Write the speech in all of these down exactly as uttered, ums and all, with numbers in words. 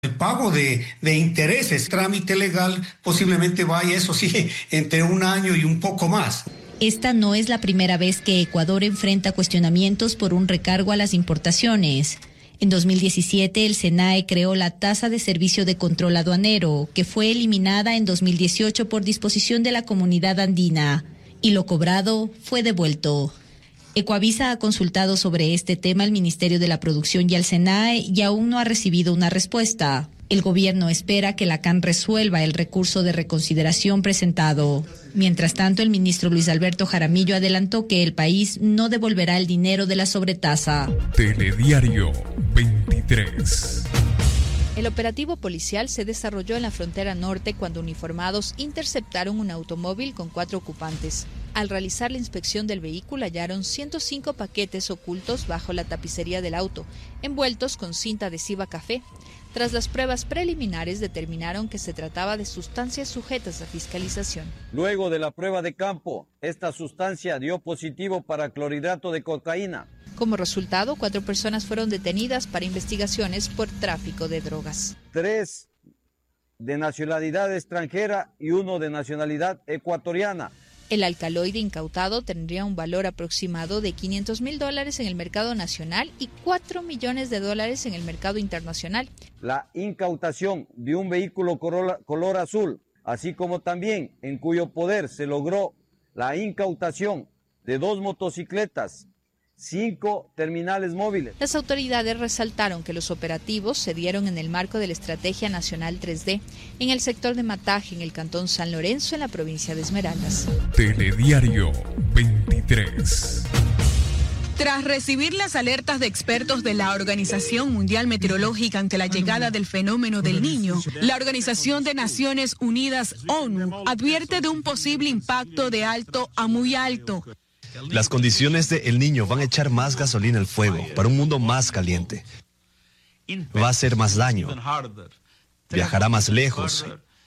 El pago de, de intereses, trámite legal, posiblemente vaya, eso sí, entre un año y un poco más. Esta no es la primera vez que Ecuador enfrenta cuestionamientos por un recargo a las importaciones. En dos mil diecisiete, el SENAE creó la tasa de servicio de control aduanero, que fue eliminada en dos mil dieciocho por disposición de la Comunidad Andina, y lo cobrado fue devuelto. Ecuavisa ha consultado sobre este tema al Ministerio de la Producción y al SENAE y aún no ha recibido una respuesta. El gobierno espera que la C A N resuelva el recurso de reconsideración presentado. Mientras tanto, el ministro Luis Alberto Jaramillo adelantó que el país no devolverá el dinero de la sobretasa. Telediario veintitrés. El operativo policial se desarrolló en la frontera norte cuando uniformados interceptaron un automóvil con cuatro ocupantes. Al realizar la inspección del vehículo hallaron ciento cinco paquetes ocultos bajo la tapicería del auto, envueltos con cinta adhesiva café. Tras las pruebas preliminares determinaron que se trataba de sustancias sujetas a fiscalización. Luego de la prueba de campo, esta sustancia dio positivo para clorhidrato de cocaína. Como resultado, cuatro personas fueron detenidas para investigaciones por tráfico de drogas. Tres de nacionalidad extranjera y uno de nacionalidad ecuatoriana. El alcaloide incautado tendría un valor aproximado de quinientos mil dólares en el mercado nacional y cuatro millones de dólares en el mercado internacional. La incautación de un vehículo color, color azul, así como también en cuyo poder se logró la incautación de dos motocicletas, cinco terminales móviles. Las autoridades resaltaron que los operativos se dieron en el marco de la Estrategia Nacional tres D en el sector de Mataje, en el cantón San Lorenzo, en la provincia de Esmeraldas. Telediario veintitrés. Tras recibir las alertas de expertos de la Organización Mundial Meteorológica ante la llegada del fenómeno del Niño, la Organización de Naciones Unidas, ONU, advierte de un posible impacto de alto a muy alto. Las condiciones de El Niño van a echar más gasolina al fuego para un mundo más caliente. Va a hacer más daño, viajará más lejos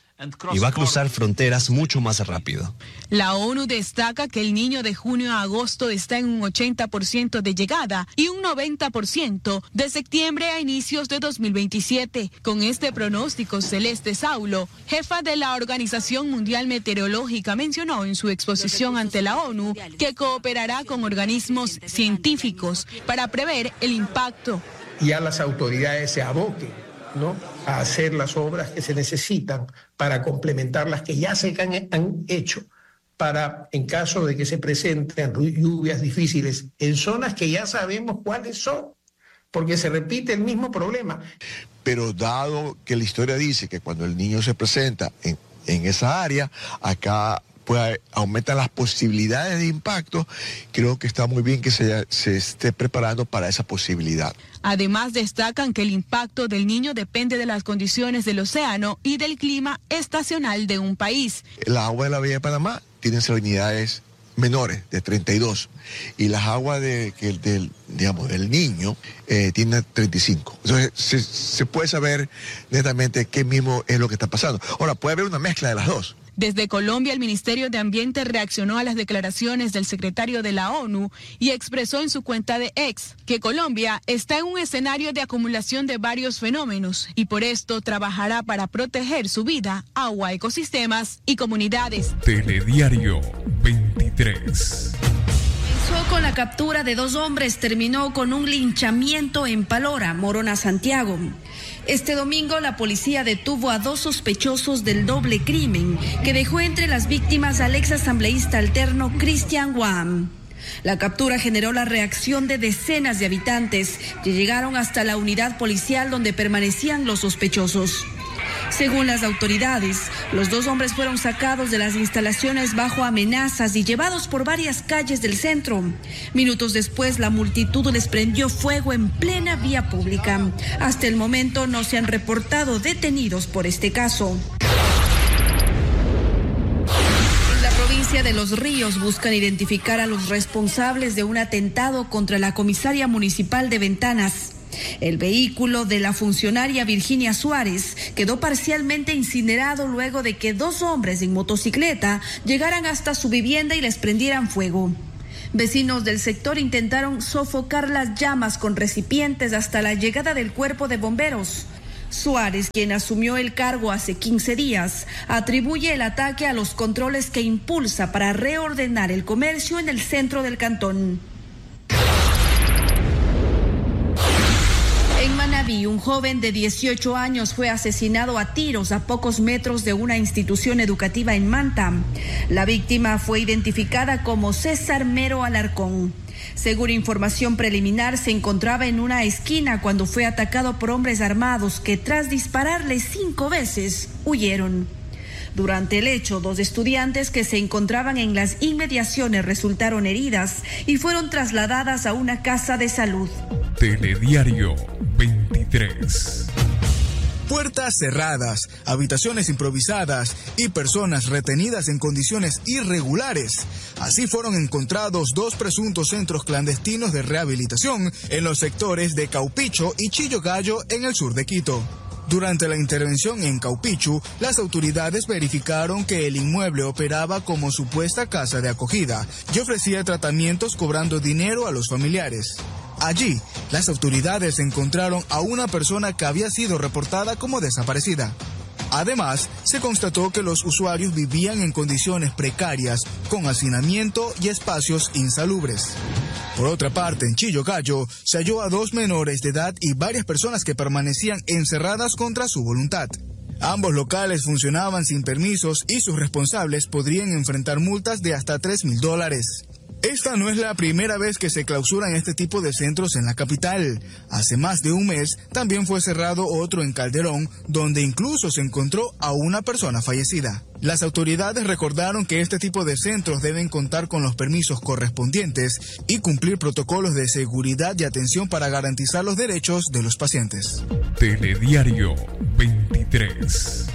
y va a cruzar fronteras mucho más rápido. La ONU destaca que el Niño de junio a agosto está en un ochenta por ciento de llegada y un noventa por ciento de septiembre a inicios de dos mil veintisiete. Con este pronóstico, Celeste Saulo, jefa de la Organización Mundial Meteorológica, mencionó en su exposición ante la ONU que cooperará con organismos científicos para prever el impacto. Ya las autoridades se aboquen, ¿no?, a hacer las obras que se necesitan para complementar las que ya se han, han hecho, para, en caso de que se presenten lluvias difíciles en zonas que ya sabemos cuáles son, porque se repite el mismo problema. Pero dado que la historia dice que cuando el Niño se presenta en, en esa área, acá pues aumentan las posibilidades de impacto, creo que está muy bien que se, se esté preparando para esa posibilidad. Además, destacan que el impacto del Niño depende de las condiciones del océano y del clima estacional de un país. El agua de la Bahía de Panamá tiene salinidades menores, de treinta y dos, y las aguas de, que, del, digamos, del Niño eh, tienen treinta y cinco. Entonces, se, se puede saber netamente qué mismo es lo que está pasando. Ahora, puede haber una mezcla de las dos. Desde Colombia, el Ministerio de Ambiente reaccionó a las declaraciones del secretario de la ONU y expresó en su cuenta de X que Colombia está en un escenario de acumulación de varios fenómenos y por esto trabajará para proteger su vida, agua, ecosistemas y comunidades. Telediario veintitrés. Comenzó con la captura de dos hombres, terminó con un linchamiento en Palora, Morona, Santiago. Este domingo la policía detuvo a dos sospechosos del doble crimen que dejó entre las víctimas al ex asambleísta alterno Cristian Guam. La captura generó la reacción de decenas de habitantes que llegaron hasta la unidad policial donde permanecían los sospechosos. Según las autoridades, los dos hombres fueron sacados de las instalaciones bajo amenazas y llevados por varias calles del centro. Minutos después, la multitud les prendió fuego en plena vía pública. Hasta el momento no se han reportado detenidos por este caso. En la provincia de Los Ríos buscan identificar a los responsables de un atentado contra la comisaria municipal de Ventanas. El vehículo de la funcionaria Virginia Suárez quedó parcialmente incinerado luego de que dos hombres en motocicleta llegaran hasta su vivienda y les prendieran fuego. Vecinos del sector intentaron sofocar las llamas con recipientes hasta la llegada del cuerpo de bomberos. Suárez, quien asumió el cargo hace quince días, atribuye el ataque a los controles que impulsa para reordenar el comercio en el centro del cantón. En Manabí, un joven de dieciocho años fue asesinado a tiros a pocos metros de una institución educativa en Manta. La víctima fue identificada como César Mero Alarcón. Según información preliminar, se encontraba en una esquina cuando fue atacado por hombres armados que, tras dispararle cinco veces, huyeron. Durante el hecho, dos estudiantes que se encontraban en las inmediaciones resultaron heridas y fueron trasladadas a una casa de salud. Telediario veintitrés. Puertas cerradas, habitaciones improvisadas y personas retenidas en condiciones irregulares. Así fueron encontrados dos presuntos centros clandestinos de rehabilitación en los sectores de Caupicho y Chillogallo en el sur de Quito. Durante la intervención en Caupichu, las autoridades verificaron que el inmueble operaba como supuesta casa de acogida y ofrecía tratamientos cobrando dinero a los familiares. Allí, las autoridades encontraron a una persona que había sido reportada como desaparecida. Además, se constató que los usuarios vivían en condiciones precarias, con hacinamiento y espacios insalubres. Por otra parte, en Chillogallo, se halló a dos menores de edad y varias personas que permanecían encerradas contra su voluntad. Ambos locales funcionaban sin permisos y sus responsables podrían enfrentar multas de hasta tres mil dólares. Esta no es la primera vez que se clausuran este tipo de centros en la capital. Hace más de un mes también fue cerrado otro en Calderón, donde incluso se encontró a una persona fallecida. Las autoridades recordaron que este tipo de centros deben contar con los permisos correspondientes y cumplir protocolos de seguridad y atención para garantizar los derechos de los pacientes. Telediario veintitrés.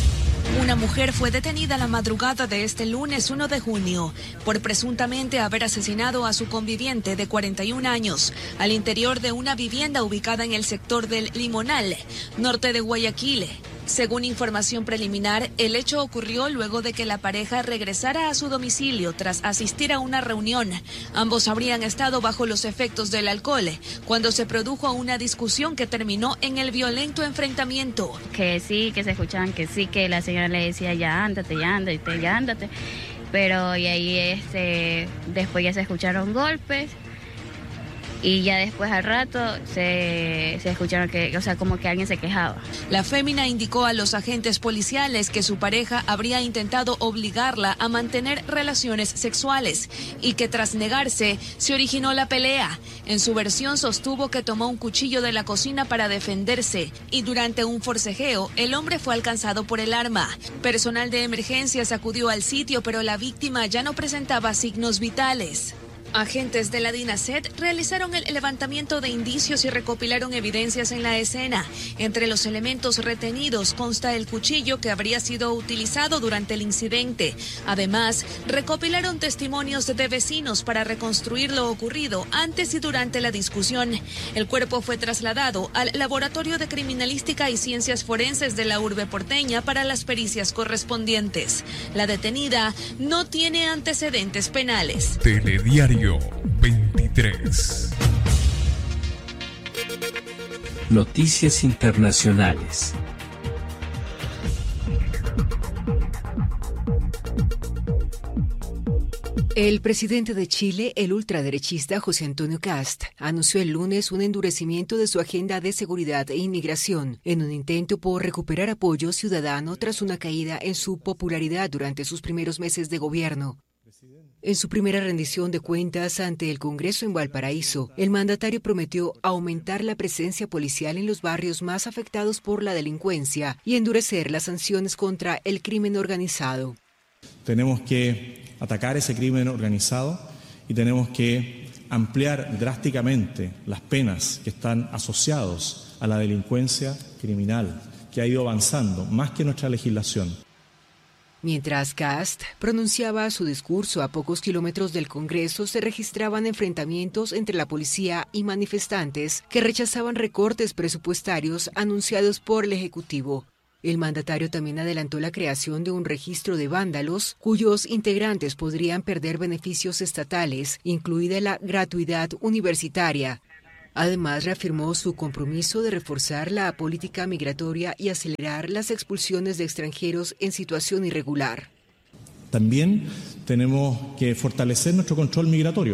Una mujer fue detenida la madrugada de este lunes uno de junio por presuntamente haber asesinado a su conviviente de cuarenta y un años al interior de una vivienda ubicada en el sector del Limonal, norte de Guayaquil. Según información preliminar, el hecho ocurrió luego de que la pareja regresara a su domicilio tras asistir a una reunión. Ambos habrían estado bajo los efectos del alcohol cuando se produjo una discusión que terminó en el violento enfrentamiento. Que sí, que se escuchaban que sí, que la señora le decía ya ándate, ya ándate, ya ándate. Pero y ahí este, después ya se escucharon golpes. Y ya después al rato se, se escucharon que, o sea, como que alguien se quejaba. La fémina indicó a los agentes policiales que su pareja habría intentado obligarla a mantener relaciones sexuales y que tras negarse se originó la pelea. En su versión sostuvo que tomó un cuchillo de la cocina para defenderse y durante un forcejeo el hombre fue alcanzado por el arma. Personal de emergencias acudió al sitio, pero la víctima ya no presentaba signos vitales. Agentes de la DINASET realizaron el levantamiento de indicios y recopilaron evidencias en la escena. Entre los elementos retenidos consta el cuchillo que habría sido utilizado durante el incidente. Además, recopilaron testimonios de vecinos para reconstruir lo ocurrido antes y durante la discusión. El cuerpo fue trasladado al Laboratorio de Criminalística y Ciencias Forenses de la urbe porteña para las pericias correspondientes. La detenida no tiene antecedentes penales. Telediario veintitrés. Noticias internacionales. El presidente de Chile, el ultraderechista José Antonio Kast, anunció el lunes un endurecimiento de su agenda de seguridad e inmigración en un intento por recuperar apoyo ciudadano tras una caída en su popularidad durante sus primeros meses de gobierno. En su primera rendición de cuentas ante el Congreso en Valparaíso, el mandatario prometió aumentar la presencia policial en los barrios más afectados por la delincuencia y endurecer las sanciones contra el crimen organizado. Tenemos que atacar ese crimen organizado y tenemos que ampliar drásticamente las penas que están asociadas a la delincuencia criminal, que ha ido avanzando más que nuestra legislación. Mientras Kast pronunciaba su discurso a pocos kilómetros del Congreso, se registraban enfrentamientos entre la policía y manifestantes que rechazaban recortes presupuestarios anunciados por el Ejecutivo. El mandatario también adelantó la creación de un registro de vándalos, cuyos integrantes podrían perder beneficios estatales, incluida la gratuidad universitaria. Además, reafirmó su compromiso de reforzar la política migratoria y acelerar las expulsiones de extranjeros en situación irregular. También tenemos que fortalecer nuestro control migratorio,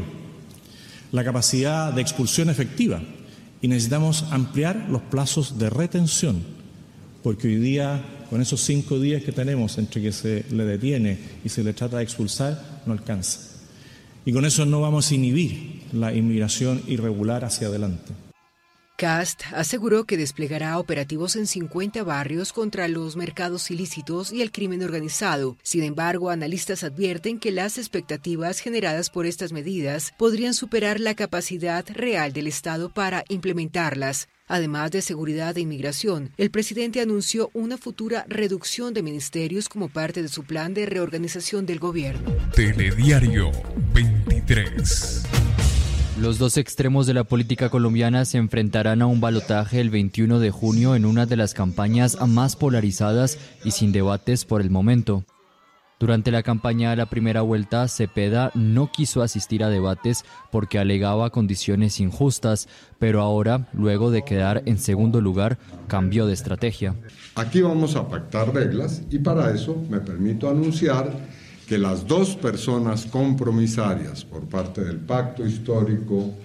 la capacidad de expulsión efectiva, y necesitamos ampliar los plazos de retención, porque hoy día, con esos cinco días que tenemos entre que se le detiene y se le trata de expulsar, no alcanza. Y con eso no vamos a inhibir la inmigración irregular hacia adelante. Kast aseguró que desplegará operativos en cincuenta barrios contra los mercados ilícitos y el crimen organizado. Sin embargo, analistas advierten que las expectativas generadas por estas medidas podrían superar la capacidad real del Estado para implementarlas. Además de seguridad e inmigración, el presidente anunció una futura reducción de ministerios como parte de su plan de reorganización del gobierno. Telediario veintitrés. Los dos extremos de la política colombiana se enfrentarán a un balotaje el veintiuno de junio en una de las campañas más polarizadas y sin debates por el momento. Durante la campaña de la primera vuelta, Cepeda no quiso asistir a debates porque alegaba condiciones injustas, pero ahora, luego de quedar en segundo lugar, cambió de estrategia. Aquí vamos a pactar reglas y para eso me permito anunciar que las dos personas compromisarias por parte del Pacto Histórico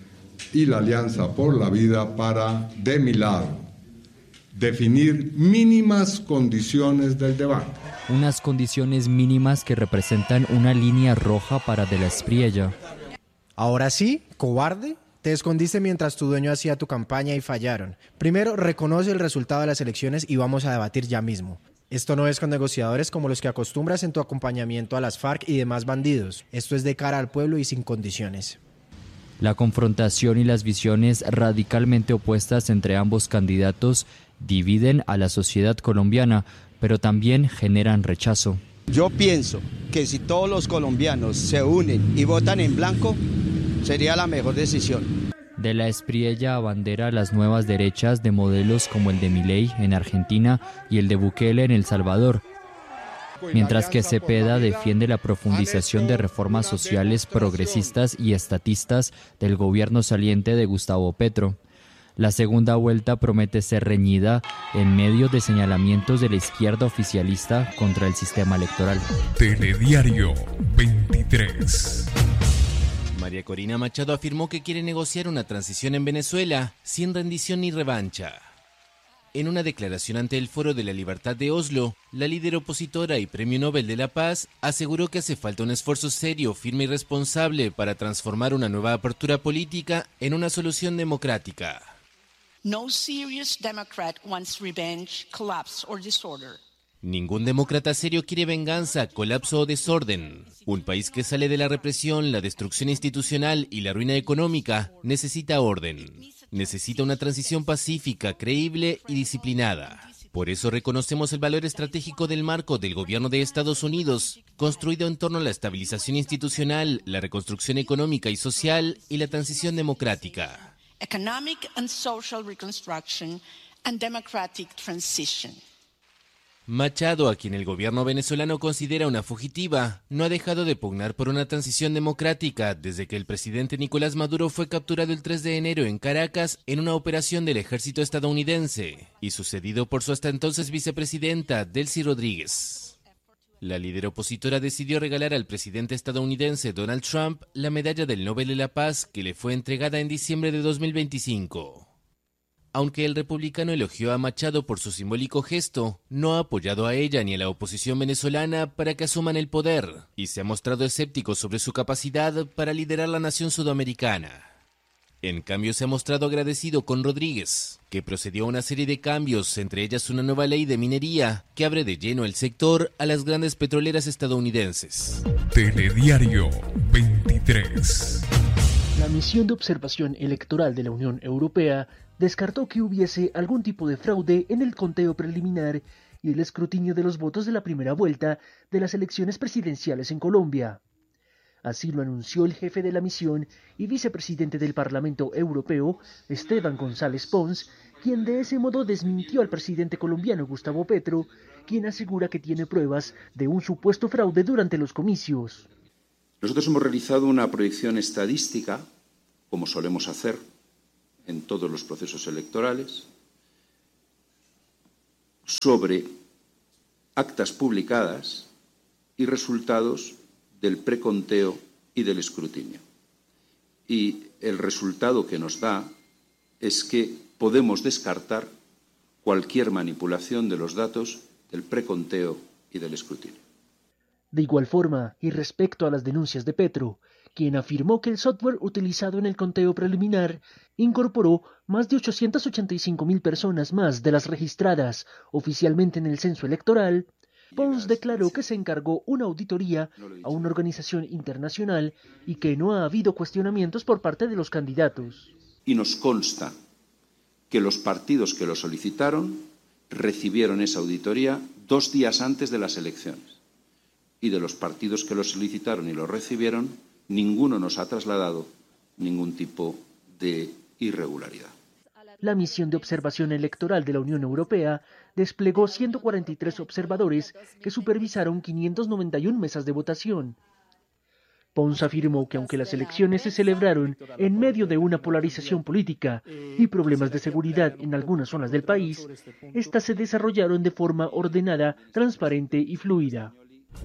y la Alianza por la Vida para, de mi lado, definir mínimas condiciones del debate. Unas condiciones mínimas que representan una línea roja para De la Espriella. Ahora sí, cobarde, te escondiste mientras tu dueño hacía tu campaña y fallaron. Primero, reconoce el resultado de las elecciones y vamos a debatir ya mismo. Esto no es con negociadores como los que acostumbras en tu acompañamiento a las FARC y demás bandidos. Esto es de cara al pueblo y sin condiciones. La confrontación y las visiones radicalmente opuestas entre ambos candidatos dividen a la sociedad colombiana, pero también generan rechazo. Yo pienso que si todos los colombianos se unen y votan en blanco, sería la mejor decisión. De la Espriella abandera las nuevas derechas de modelos como el de Milei en Argentina y el de Bukele en El Salvador, mientras que Cepeda defiende la profundización de reformas sociales progresistas y estatistas del gobierno saliente de Gustavo Petro. La segunda vuelta promete ser reñida en medio de señalamientos de la izquierda oficialista contra el sistema electoral. Telediario veintitrés. María Corina Machado afirmó que quiere negociar una transición en Venezuela sin rendición ni revancha. En una declaración ante el Foro de la Libertad de Oslo, la líder opositora y Premio Nobel de la Paz aseguró que hace falta un esfuerzo serio, firme y responsable para transformar una nueva apertura política en una solución democrática. No serious Democrat wants revenge, collapse or disorder. Ningún demócrata serio quiere venganza, colapso o desorden. Un país que sale de la represión, la destrucción institucional y la ruina económica necesita orden. Necesita una transición pacífica, creíble y disciplinada. Por eso reconocemos el valor estratégico del marco del gobierno de Estados Unidos, construido en torno a la estabilización institucional, la reconstrucción económica y social y la transición democrática. Economic and social reconstruction and democratic transition. Machado, a quien el gobierno venezolano considera una fugitiva, no ha dejado de pugnar por una transición democrática desde que el presidente Nicolás Maduro fue capturado el tres de enero en Caracas en una operación del ejército estadounidense y sucedido por su hasta entonces vicepresidenta, Delcy Rodríguez. La líder opositora decidió regalar al presidente estadounidense Donald Trump la medalla del Nobel de la Paz que le fue entregada en diciembre de dos mil veinticinco. Aunque el republicano elogió a Machado por su simbólico gesto, no ha apoyado a ella ni a la oposición venezolana para que asuman el poder y se ha mostrado escéptico sobre su capacidad para liderar la nación sudamericana. En cambio, se ha mostrado agradecido con Rodríguez, que procedió a una serie de cambios, entre ellas una nueva ley de minería que abre de lleno el sector a las grandes petroleras estadounidenses. Telediario veintitrés. La misión de observación electoral de la Unión Europea descartó que hubiese algún tipo de fraude en el conteo preliminar y el escrutinio de los votos de la primera vuelta de las elecciones presidenciales en Colombia. Así lo anunció el jefe de la misión y vicepresidente del Parlamento Europeo, Esteban González Pons, quien de ese modo desmintió al presidente colombiano Gustavo Petro, quien asegura que tiene pruebas de un supuesto fraude durante los comicios. Nosotros hemos realizado una proyección estadística, como solemos hacer, en todos los procesos electorales, sobre actas publicadas y resultados del preconteo y del escrutinio. Y el resultado que nos da es que podemos descartar cualquier manipulación de los datos del preconteo y del escrutinio. De igual forma, y respecto a las denuncias de Petro, quien afirmó que el software utilizado en el conteo preliminar incorporó más de ochocientas ochenta y cinco mil personas más de las registradas oficialmente en el censo electoral, Pons declaró que se encargó una auditoría a una organización internacional y que no ha habido cuestionamientos por parte de los candidatos. Y nos consta que los partidos que lo solicitaron recibieron esa auditoría dos días antes de las elecciones. Y de los partidos que lo solicitaron y lo recibieron, ninguno nos ha trasladado ningún tipo de irregularidad. La misión de observación electoral de la Unión Europea desplegó ciento cuarenta y tres observadores que supervisaron quinientas noventa y una mesas de votación. Pons afirmó que aunque las elecciones se celebraron en medio de una polarización política y problemas de seguridad en algunas zonas del país, estas se desarrollaron de forma ordenada, transparente y fluida.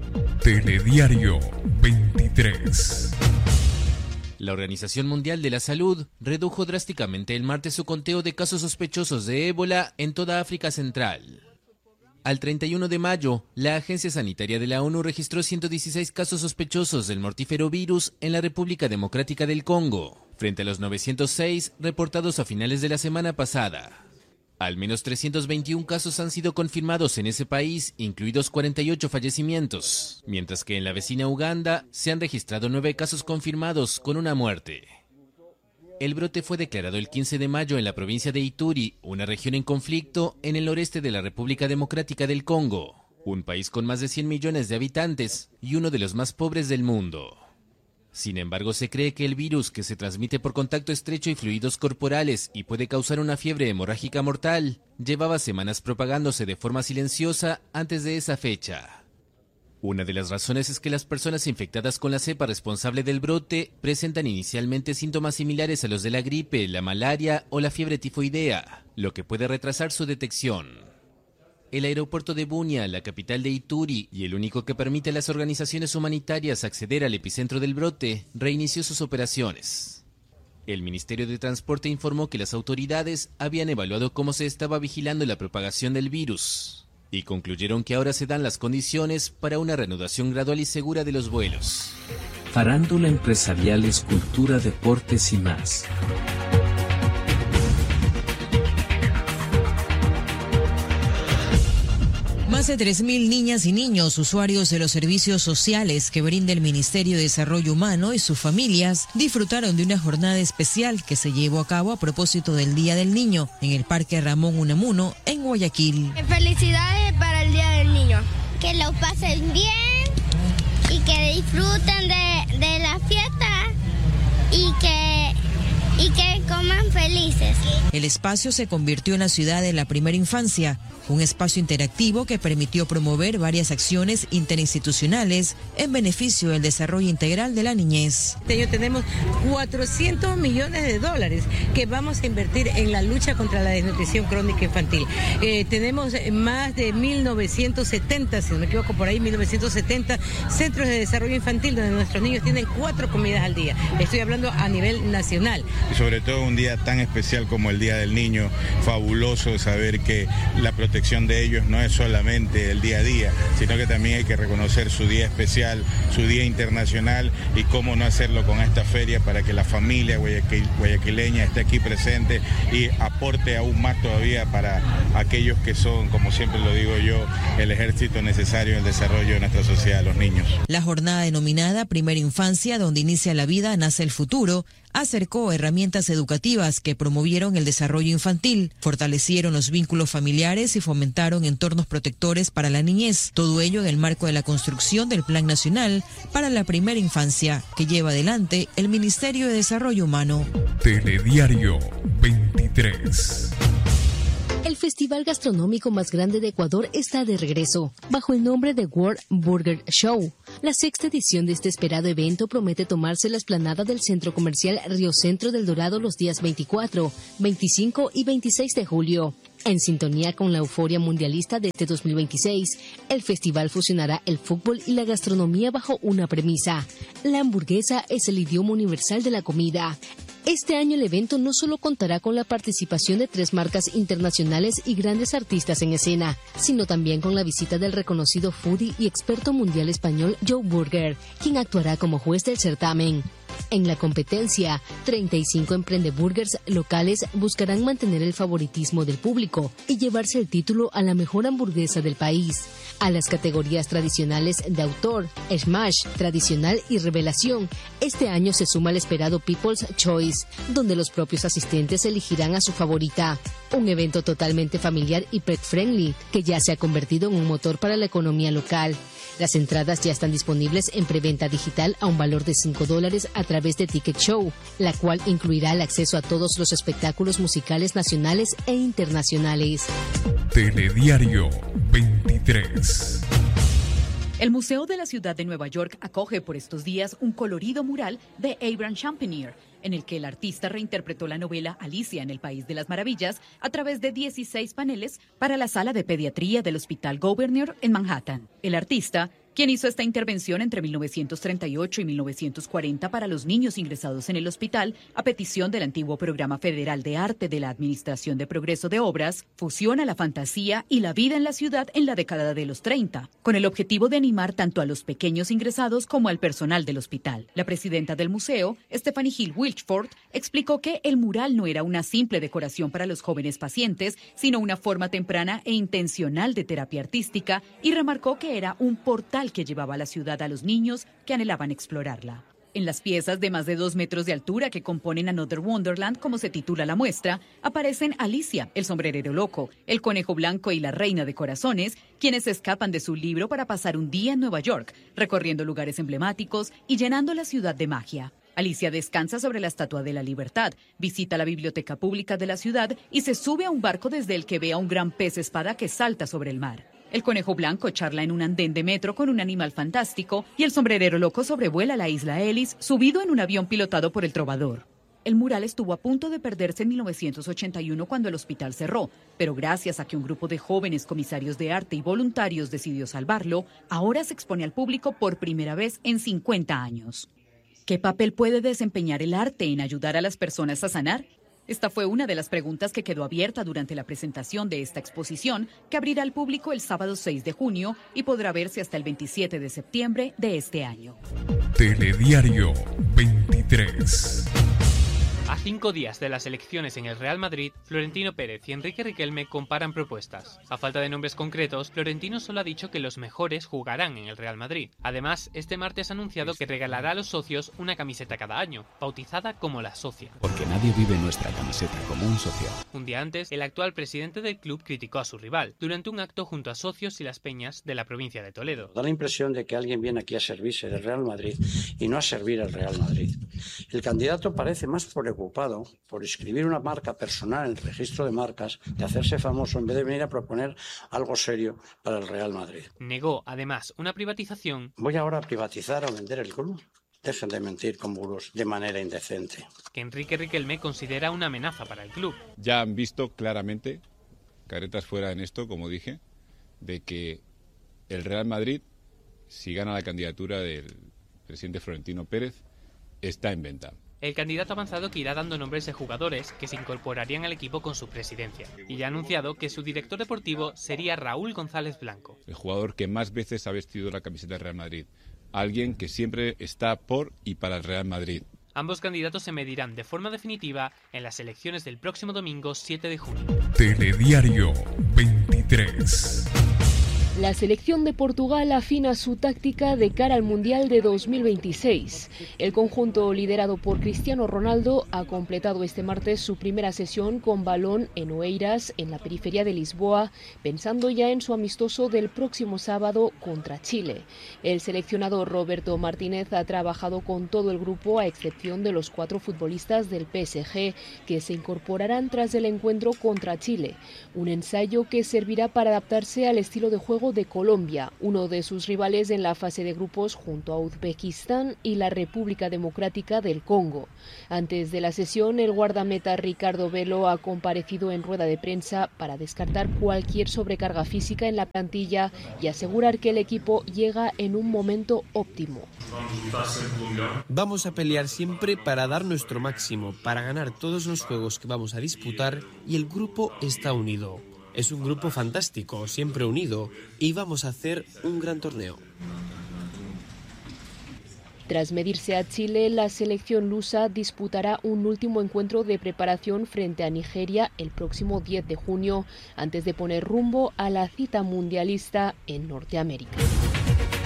Telediario veintitrés. La Organización Mundial de la Salud redujo drásticamente el martes su conteo de casos sospechosos de ébola en toda África Central. Al treinta y uno de mayo, la Agencia Sanitaria de la ONU registró ciento dieciséis casos sospechosos del mortífero virus en la República Democrática del Congo, frente a los novecientos seis reportados a finales de la semana pasada. Al menos trescientos veintiún casos han sido confirmados en ese país, incluidos cuarenta y ocho fallecimientos, mientras que en la vecina Uganda se han registrado nueve casos confirmados con una muerte. El brote fue declarado el quince de mayo en la provincia de Ituri, una región en conflicto en el noreste de la República Democrática del Congo, un país con más de cien millones de habitantes y uno de los más pobres del mundo. Sin embargo, se cree que el virus, que se transmite por contacto estrecho y fluidos corporales y puede causar una fiebre hemorrágica mortal, llevaba semanas propagándose de forma silenciosa antes de esa fecha. Una de las razones es que las personas infectadas con la cepa responsable del brote presentan inicialmente síntomas similares a los de la gripe, la malaria o la fiebre tifoidea, lo que puede retrasar su detección. El aeropuerto de Bunia, la capital de Ituri y el único que permite a las organizaciones humanitarias acceder al epicentro del brote, reinició sus operaciones. El Ministerio de Transporte informó que las autoridades habían evaluado cómo se estaba vigilando la propagación del virus y concluyeron que ahora se dan las condiciones para una reanudación gradual y segura de los vuelos. Farándula, empresariales, cultura, deportes y más. Más de tres mil niñas y niños usuarios de los servicios sociales que brinda el Ministerio de Desarrollo Humano y sus familias disfrutaron de una jornada especial que se llevó a cabo a propósito del Día del Niño en el Parque Ramón Unamuno en Guayaquil. Felicidades para el Día del Niño. Que lo pasen bien y que disfruten de, de la fiesta y que... y que coman felices. El espacio se convirtió en la ciudad de la primera infancia, un espacio interactivo que permitió promover varias acciones interinstitucionales en beneficio del desarrollo integral de la niñez. Este año tenemos cuatrocientos millones de dólares que vamos a invertir en la lucha contra la desnutrición crónica infantil. Eh, tenemos más de mil novecientos setenta, si no me equivoco por ahí, mil novecientos setenta centros de desarrollo infantil donde nuestros niños tienen cuatro comidas al día. Estoy hablando a nivel nacional. Y sobre todo un día tan especial como el Día del Niño, fabuloso saber que la protección de ellos no es solamente el día a día, sino que también hay que reconocer su día especial, su día internacional y cómo no hacerlo con esta feria para que la familia guayaquil, guayaquileña esté aquí presente y aporte aún más todavía para aquellos que son, como siempre lo digo yo, el ejército necesario en el desarrollo de nuestra sociedad, los niños. La jornada denominada Primera Infancia, donde inicia la vida, nace el futuro, acercó herramientas educativas que promovieron el desarrollo infantil, fortalecieron los vínculos familiares y fomentaron entornos protectores para la niñez. Todo ello en el marco de la construcción del Plan Nacional para la Primera Infancia, que lleva adelante el Ministerio de Desarrollo Humano. Telediario veintitrés. El festival gastronómico más grande de Ecuador está de regreso, bajo el nombre de World Burger Show. La sexta edición de este esperado evento promete tomarse la explanada del centro comercial Río Centro del Dorado los días veinticuatro, veinticinco y veintiséis de julio. En sintonía con la euforia mundialista de este dos mil veintiséis, el festival fusionará el fútbol y la gastronomía bajo una premisa: la hamburguesa es el idioma universal de la comida. Este año el evento no solo contará con la participación de tres marcas internacionales y grandes artistas en escena, sino también con la visita del reconocido foodie y experto mundial español Joe Burger, quien actuará como juez del certamen. En la competencia, treinta y cinco emprendeburgers locales buscarán mantener el favoritismo del público y llevarse el título a la mejor hamburguesa del país. A las categorías tradicionales de autor, smash, tradicional y revelación, este año se suma el esperado People's Choice, donde los propios asistentes elegirán a su favorita. Un evento totalmente familiar y pet-friendly, que ya se ha convertido en un motor para la economía local. Las entradas ya están disponibles en preventa digital a un valor de cinco dólares a través de Ticket Show, la cual incluirá el acceso a todos los espectáculos musicales nacionales e internacionales. Telediario veintitrés. El Museo de la Ciudad de Nueva York acoge por estos días un colorido mural de Abraham Champenier, en el que el artista reinterpretó la novela Alicia en el País de las Maravillas a través de dieciséis paneles para la sala de pediatría del Hospital Gouverneur en Manhattan. El artista, quien hizo esta intervención entre mil novecientos treinta y ocho y mil novecientos cuarenta para los niños ingresados en el hospital, a petición del antiguo Programa Federal de Arte de la Administración de Progreso de Obras, fusiona la fantasía y la vida en la ciudad en la década de los treinta, con el objetivo de animar tanto a los pequeños ingresados como al personal del hospital. La presidenta del museo, Stephanie Hill Wilchford, explicó que el mural no era una simple decoración para los jóvenes pacientes, sino una forma temprana e intencional de terapia artística, y remarcó que era un portal que llevaba a la ciudad a los niños que anhelaban explorarla. En las piezas de más de dos metros de altura que componen Another Wonderland, como se titula la muestra, aparecen Alicia, el sombrerero loco, el conejo blanco y la reina de corazones, quienes escapan de su libro para pasar un día en Nueva York, recorriendo lugares emblemáticos y llenando la ciudad de magia. Alicia descansa sobre la Estatua de la Libertad, visita la biblioteca pública de la ciudad y se sube a un barco desde el que ve a un gran pez espada que salta sobre el mar. El conejo blanco charla en un andén de metro con un animal fantástico y el sombrerero loco sobrevuela la isla Ellis, subido en un avión pilotado por el trovador. El mural estuvo a punto de perderse en mil novecientos ochenta y uno cuando el hospital cerró, pero gracias a que un grupo de jóvenes comisarios de arte y voluntarios decidió salvarlo, ahora se expone al público por primera vez en cincuenta años. ¿Qué papel puede desempeñar el arte en ayudar a las personas a sanar? Esta fue una de las preguntas que quedó abierta durante la presentación de esta exposición, que abrirá al público el sábado seis de junio y podrá verse hasta el veintisiete de septiembre de este año. Telediario veintitrés. A cinco días de las elecciones en el Real Madrid, Florentino Pérez y Enrique Riquelme comparan propuestas. A falta de nombres concretos, Florentino solo ha dicho que los mejores jugarán en el Real Madrid. Además, este martes ha anunciado que regalará a los socios una camiseta cada año, bautizada como la Socia. Porque nadie vive nuestra camiseta como un socio. Un día antes, el actual presidente del club criticó a su rival, durante un acto junto a socios y las peñas de la provincia de Toledo. Da la impresión de que alguien viene aquí a servirse del Real Madrid y no a servir al Real Madrid. El candidato parece más preocupado por escribir una marca personal en el registro de marcas, de hacerse famoso, en vez de venir a proponer algo serio para el Real Madrid. Negó, además, una privatización. ¿Voy ahora a privatizar o vender el club? Dejen de mentir con bulos de manera indecente. Que Enrique Riquelme considera una amenaza para el club. Ya han visto claramente, caretas fuera en esto, como dije, de que el Real Madrid, si gana la candidatura del presidente Florentino Pérez, está en venta. El candidato ha avanzado que irá dando nombres de jugadores que se incorporarían al equipo con su presidencia, y ya ha anunciado que su director deportivo sería Raúl González Blanco. El jugador que más veces ha vestido la camiseta del Real Madrid, alguien que siempre está por y para el Real Madrid. Ambos candidatos se medirán de forma definitiva en las elecciones del próximo domingo siete de junio. Telediario veintitrés. La selección de Portugal afina su táctica de cara al Mundial de dos mil veintiséis. El conjunto liderado por Cristiano Ronaldo ha completado este martes su primera sesión con balón en Oeiras, en la periferia de Lisboa, pensando ya en su amistoso del próximo sábado contra Chile. El seleccionador Roberto Martínez ha trabajado con todo el grupo a excepción de los cuatro futbolistas del P S G que se incorporarán tras el encuentro contra Chile. Un ensayo que servirá para adaptarse al estilo de juego de Colombia, uno de sus rivales en la fase de grupos junto a Uzbekistán y la República Democrática del Congo. Antes de la sesión, el guardameta Ricardo Velo ha comparecido en rueda de prensa para descartar cualquier sobrecarga física en la plantilla y asegurar que el equipo llega en un momento óptimo. Vamos a pelear siempre para dar nuestro máximo, para ganar todos los juegos que vamos a disputar, y el grupo está unido. Es un grupo fantástico, siempre unido, y vamos a hacer un gran torneo. Tras medirse a Chile, la selección lusa disputará un último encuentro de preparación frente a Nigeria el próximo diez de junio, antes de poner rumbo a la cita mundialista en Norteamérica.